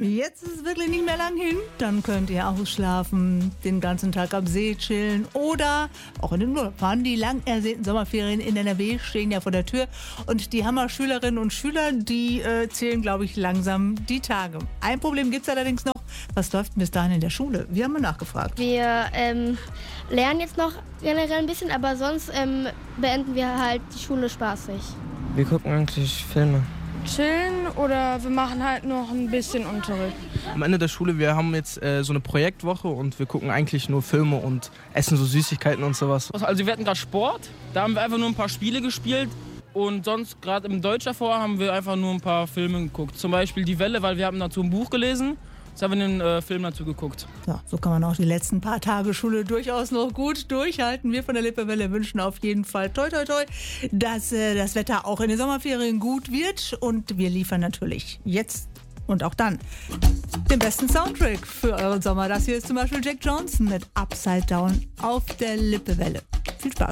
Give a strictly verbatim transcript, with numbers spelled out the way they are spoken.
Jetzt ist es wirklich nicht mehr lang hin. Dann könnt ihr ausschlafen, den ganzen Tag am See chillen oder auch in den Urlaub fahren. Die lang ersehnten Sommerferien in N R W stehen ja vor der Tür. Und die Hammer-Schülerinnen und Schüler, die äh, zählen, glaube ich, langsam die Tage. Ein Problem gibt es allerdings noch. Was läuft denn bis dahin in der Schule? Wir haben mal nachgefragt. Wir ähm, lernen jetzt noch generell ein bisschen, aber sonst ähm, beenden wir halt die Schule spaßig. Wir gucken eigentlich Filme. Chillen oder wir machen halt noch ein bisschen Unterricht. Am Ende der Schule, wir haben jetzt äh, so eine Projektwoche und wir gucken eigentlich nur Filme und essen so Süßigkeiten und sowas. Also wir hatten gerade Sport, da haben wir einfach nur ein paar Spiele gespielt und sonst gerade im Deutsch davor haben wir einfach nur ein paar Filme geguckt. Zum Beispiel Die Welle, weil wir haben dazu ein Buch gelesen. Jetzt haben wir einen äh, Film dazu geguckt. Ja, so kann man auch die letzten paar Tage Schule durchaus noch gut durchhalten. Wir von der Lippewelle wünschen auf jeden Fall toi toi toi, dass äh, das Wetter auch in den Sommerferien gut wird. Und wir liefern natürlich jetzt und auch dann den besten Soundtrack für euren Sommer. Das hier ist zum Beispiel Jack Johnson mit Upside Down auf der Lippewelle. Viel Spaß.